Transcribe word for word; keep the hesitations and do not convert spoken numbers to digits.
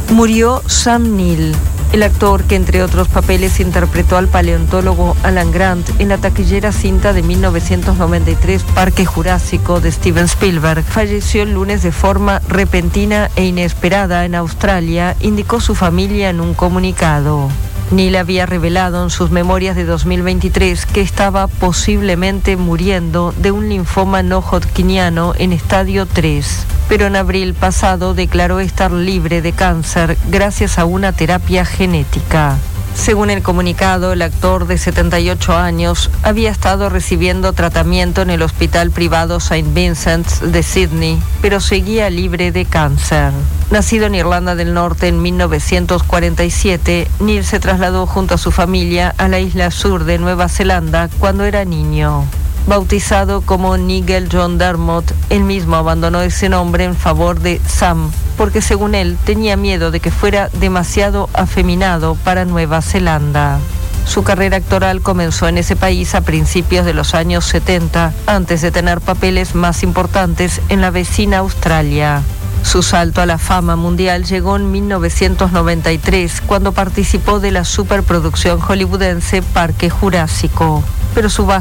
Murió Sam Neill, el actor que entre otros papeles interpretó al paleontólogo Alan Grant en la taquillera cinta de mil novecientos noventa y tres Parque Jurásico de Steven Spielberg. Falleció el lunes de forma repentina e inesperada en Australia, indicó su familia en un comunicado. Neill había revelado en sus memorias de dos mil veintitrés que estaba posiblemente muriendo de un linfoma no hodgkiniano en estadio tres, pero en abril pasado declaró estar libre de cáncer gracias a una terapia genética. Según el comunicado, el actor de setenta y ocho años había estado recibiendo tratamiento en el hospital privado Saint Vincent's de Sydney, pero seguía libre de cáncer. Nacido en Irlanda del Norte en mil novecientos cuarenta y siete, Neill se trasladó junto a su familia a la isla sur de Nueva Zelanda cuando era niño. Bautizado como Nigel John Dermot, él mismo abandonó ese nombre en favor de Sam, porque según él tenía miedo de que fuera demasiado afeminado para Nueva Zelanda. Su carrera actoral comenzó en ese país a principios de los años setenta, antes de tener papeles más importantes en la vecina Australia. Su salto a la fama mundial llegó en mil novecientos noventa y tres, cuando participó de la superproducción hollywoodense Parque Jurásico, pero su